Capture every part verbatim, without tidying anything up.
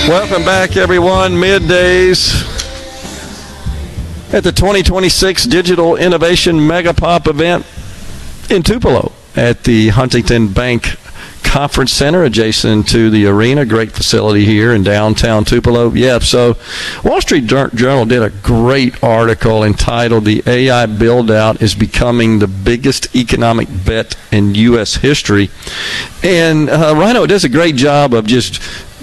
Welcome back, everyone. Middays at the twenty twenty-six Digital Innovation Megapop event in Tupelo at the Huntington Bank Conference Center adjacent to the arena. Great facility here in downtown Tupelo. Yeah, so Wall Street Journal did a great article entitled "The A I Build-Out is Becoming the Biggest Economic Bet in U S History." And uh, Rhino does a great job of just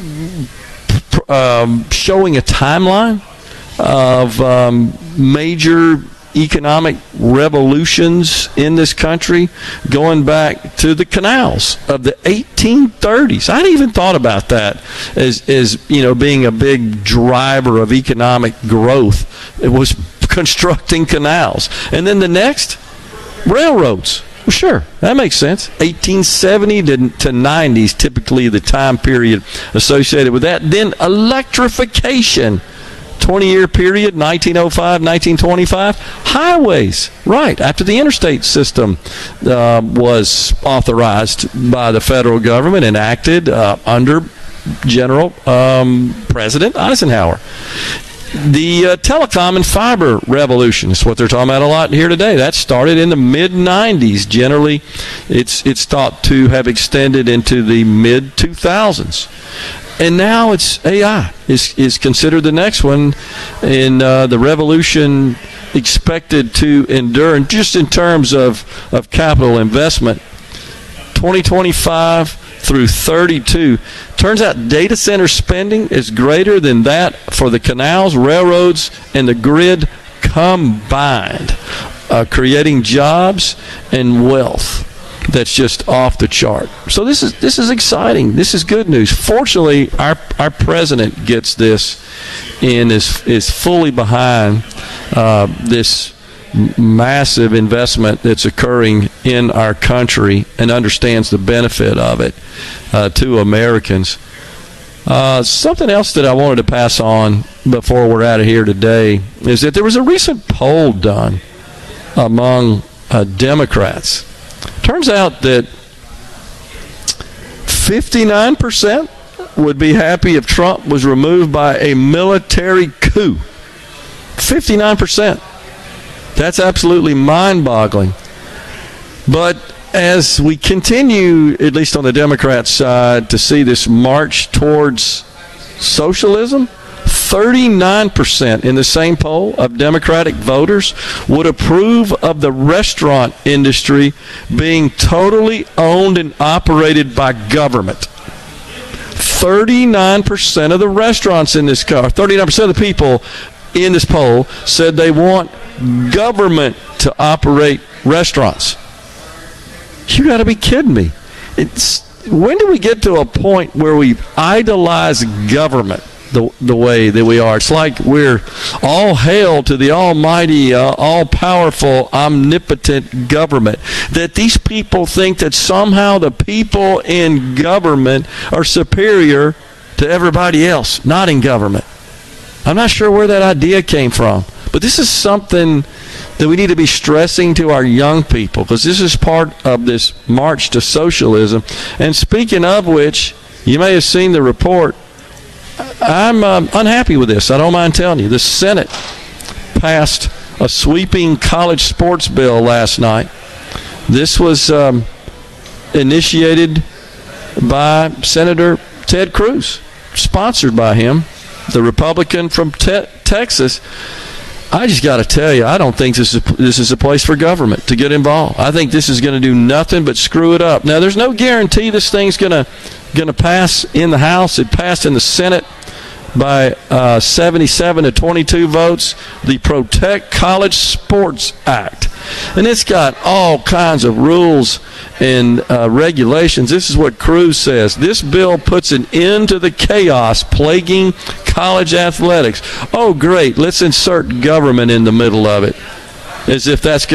um, showing a timeline of um, major economic revolutions in this country going back to the canals of the eighteen thirties. I hadn't even thought about that as, as you know, being a big driver of economic growth. It was constructing canals. And then the next, railroads. Well, sure, that makes sense. eighteen seventy to, to nineties, typically the time period associated with that. Then electrification. twenty-year period, nineteen oh five, nineteen twenty-five. Highways, right, after the interstate system uh, was authorized by the federal government, enacted uh, under General um, President Eisenhower. The uh, telecom and fiber revolution is what they're talking about a lot here today. That started in the mid nineties. Generally, it's it's thought to have extended into the mid two thousands. And now it's A I is is considered the next one in uh, the revolution expected to endure, and just in terms of, of capital investment, twenty twenty-five through thirty-two. Turns out data center spending is greater than that for the canals, railroads, and the grid combined, uh, creating jobs and wealth that's just off the chart. So this is this is exciting. This is good news. Fortunately, our our president gets this and is is fully behind uh, this massive investment that's occurring in our country and understands the benefit of it uh, to Americans. Uh, something else that I wanted to pass on before we're out of here today is that there was a recent poll done among uh, Democrats. Turns out that fifty-nine percent would be happy if Trump was removed by a military coup. fifty-nine percent. That's absolutely mind-boggling. But as we continue, at least on the Democrat side, to see this march towards socialism, thirty-nine percent in the same poll of Democratic voters would approve of the restaurant industry being totally owned and operated by government. thirty-nine percent of the restaurants in this car, thirty-nine percent of the people in this poll said they want government to operate restaurants. You got to be kidding me. It's, when do we get to a point where we idolize government the the way that we are? It's like we're all hail to the almighty, uh, all-powerful, omnipotent government. That these people think that somehow the people in government are superior to everybody else, not in government. I'm not sure where that idea came from. But this is something that we need to be stressing to our young people, because this is part of this march to socialism. And speaking of which, you may have seen the report. I'm um, unhappy with this. I don't mind telling you. The Senate passed a sweeping college sports bill last night. This was um, initiated by Senator Ted Cruz, sponsored by him, the Republican from te- Texas. I just got to tell you, I don't think this is this is a place for government to get involved. I think this is going to do nothing but screw it up. Now, there's no guarantee this thing's going to going to pass in the House. It passed in the Senate by uh, seventy-seven to twenty-two votes, the Protect College Sports Act. And it's got all kinds of rules and uh, regulations. This is what Cruz says. This bill puts an end to the chaos plaguing college athletics. Oh, great. Let's insert government in the middle of it, as if that's